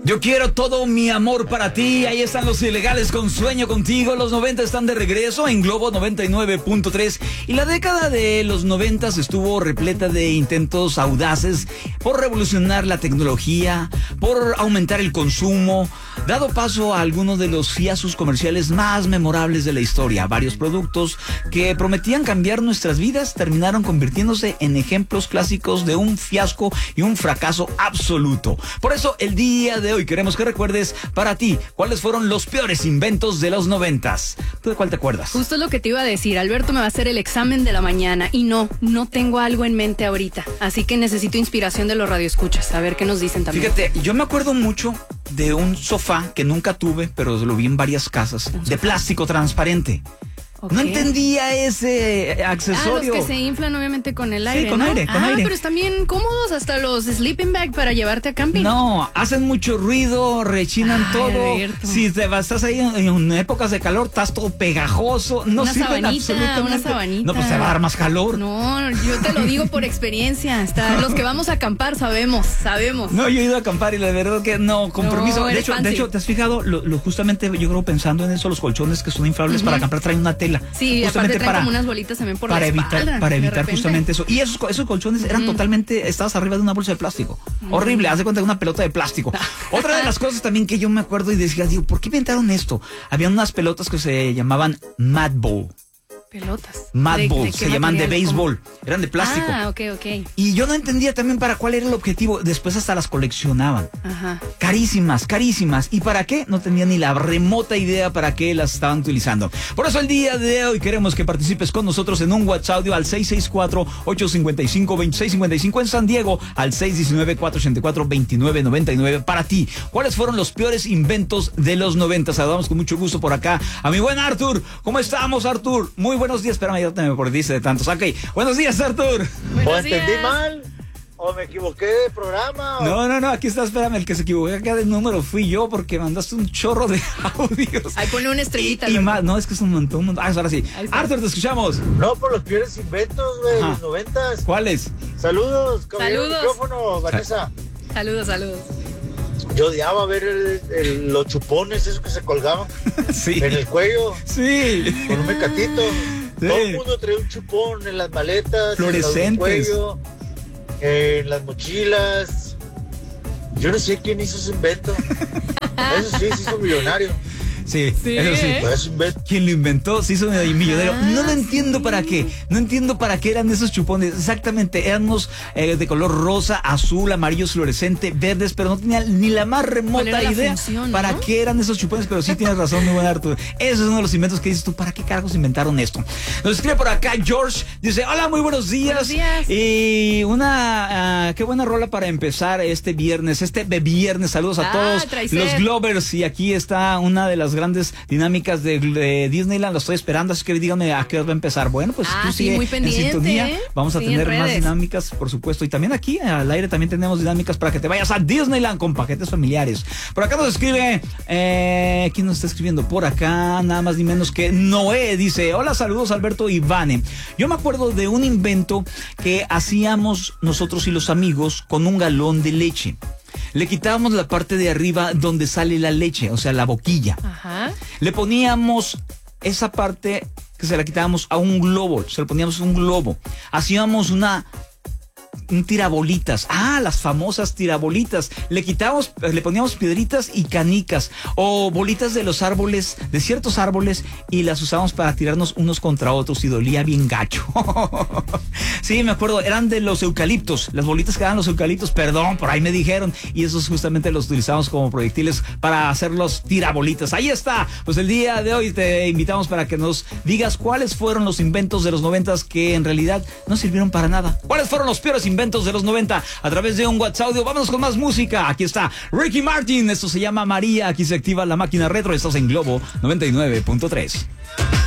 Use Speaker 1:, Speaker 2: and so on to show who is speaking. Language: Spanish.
Speaker 1: Yo quiero todo mi amor para ti. Ahí están los Ilegales con Sueño Contigo. Los 90 están de regreso en Globo 99.3. Y la década de los 90 estuvo repleta de intentos audaces por revolucionar la tecnología, por aumentar el consumo, dado paso a algunos de los fiascos comerciales más memorables de la historia. Varios productos que prometían cambiar nuestras vidas terminaron convirtiéndose en ejemplos clásicos de un fiasco y un fracaso absoluto. Por eso el día de hoy queremos que recuerdes para ti cuáles fueron los peores inventos de los 90s. ¿Tú de cuál te acuerdas?
Speaker 2: Justo lo que te iba a decir. Alberto me va a hacer el examen de la mañana y no tengo algo en mente ahorita. Así que necesito inspiración de los radioescuchas. A ver qué nos dicen también.
Speaker 1: Fíjate, yo me acuerdo mucho de un sofá que nunca tuve, pero lo vi en varias casas, de plástico transparente. Okay. No entendía ese accesorio.
Speaker 2: Los que se inflan obviamente con el aire,
Speaker 1: sí, con aire.
Speaker 2: Pero están bien cómodos, hasta los sleeping bag para llevarte a camping.
Speaker 1: No, hacen mucho ruido, rechinan todo. Alberto. Si estás ahí en épocas de calor, estás todo pegajoso. No sirven absolutamente.
Speaker 2: Una sabanita.
Speaker 1: No, pues te va a dar más calor.
Speaker 2: No, yo te lo digo por experiencia. Los que vamos a acampar sabemos.
Speaker 1: No, yo he ido a acampar y la verdad que no, compromiso. De hecho, ¿te has fijado? Justamente yo creo pensando en eso, los colchones que son inflables para acampar traen una tela.
Speaker 2: Sí, aparte traen como unas bolitas también por la espalda.
Speaker 1: Para evitar justamente eso. Y esos colchones eran totalmente, estabas arriba de una bolsa de plástico. Horrible, haz de cuenta de una pelota de plástico. Otra de las cosas también que yo me acuerdo y decía, digo, ¿por qué inventaron esto? Había unas pelotas que se llamaban Mad Ball.
Speaker 2: Pelotas.
Speaker 1: Mad Balls, se llaman de béisbol. Eran de plástico.
Speaker 2: Ok.
Speaker 1: Y yo no entendía también para cuál era el objetivo. Después hasta las coleccionaban. Ajá. Carísimas. ¿Y para qué? No tenía ni la remota idea para qué las estaban utilizando. Por eso el día de hoy queremos que participes con nosotros en un WhatsApp audio al 664-855-2655 en San Diego, al 619-484-2999. Para ti, ¿cuáles fueron los peores inventos de los 90? Saludamos con mucho gusto por acá a mi buen Arthur. ¿Cómo estamos, Arthur? Muy buenos días, espérame, ya te me perdiste de tantos. Ok, buenos días, Arthur.
Speaker 3: ¿O entendí mal? ¿O me equivoqué de programa?
Speaker 1: No, aquí está, espérame, el que se equivocó acá del número fui yo porque mandaste un chorro de audios.
Speaker 2: Ahí pone una estrellita.
Speaker 1: Y más, no, es que es un montón. Ahora sí. Arthur, te escuchamos.
Speaker 3: No, por los peores inventos, güey, los 90s.
Speaker 1: ¿Cuáles?
Speaker 3: Saludos, caballero del micrófono, Vanessa.
Speaker 2: Saludos.
Speaker 3: Yo odiaba ver los chupones, esos que se colgaban
Speaker 1: sí.
Speaker 3: En el cuello.
Speaker 1: Sí.
Speaker 3: Con un mecatito. Sí. Todo el mundo traía un chupón en las maletas,
Speaker 1: fluorescentes,
Speaker 3: en el cuello, en las mochilas. Yo no sé quién hizo ese invento. Eso sí, se hizo millonario.
Speaker 1: Sí, eso sí. ¿Quién lo inventó? Se hizo millonario. No lo entiendo para qué. No entiendo para qué eran esos chupones. Exactamente, eran unos de color rosa, azul, amarillo fluorescente, verdes, pero no tenía ni la más remota idea para qué eran esos chupones. Pero sí tienes razón, muy buen Arturo. Ese es uno de los inventos que dices tú, ¿para qué cargos inventaron esto? Nos escribe por acá George, dice, hola, muy buenos días.
Speaker 2: Buenos días.
Speaker 1: Y qué buena rola para empezar este viernes. Saludos a todos los Glovers. Y aquí está una de las grandes dinámicas de Disneyland, lo estoy esperando, así que díganme a qué hora va a empezar. Bueno, pues tú sigue
Speaker 2: muy pendiente,
Speaker 1: en sintonía, vamos a tener más dinámicas, por supuesto, y también aquí al aire también tenemos dinámicas para que te vayas a Disneyland con paquetes familiares. Por acá nos escribe, ¿quién nos está escribiendo? Por acá, nada más ni menos que Noé, dice, hola, saludos Alberto y Vane. Yo me acuerdo de un invento que hacíamos nosotros y los amigos con un galón de leche. Le quitábamos la parte de arriba donde sale la leche, o sea, la boquilla. Ajá. Le poníamos esa parte que se la quitábamos a un globo, se le poníamos un globo. Hacíamos un tirabolitas. Las famosas tirabolitas. Le poníamos piedritas y canicas o bolitas de los árboles, de ciertos árboles, y las usábamos para tirarnos unos contra otros y dolía bien gacho. Sí, me acuerdo, eran de los eucaliptos, las bolitas que eran los eucaliptos, perdón, por ahí me dijeron, y esos justamente los utilizamos como proyectiles para hacer los tirabolitas. Ahí está, pues el día de hoy te invitamos para que nos digas cuáles fueron los inventos de los 90s que en realidad no sirvieron para nada. ¿Cuáles fueron los peores inventos de los 90 a través de un WhatsApp audio? Vámonos con más música. Aquí está Ricky Martin, esto se llama María, aquí se activa la máquina retro, estás en Globo 99.3.